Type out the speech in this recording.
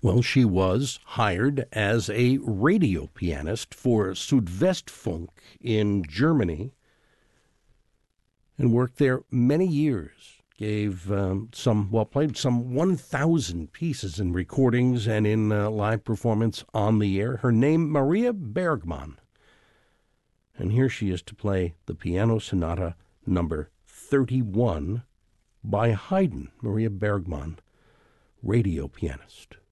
Well, she was hired as a radio pianist for Südwestfunk in Germany and worked there many years. Played some 1,000 pieces in recordings and in live performance on the air. Her name, Maria Bergman. And here she is to play the Piano Sonata number 31 by Haydn. Maria Bergman, radio pianist.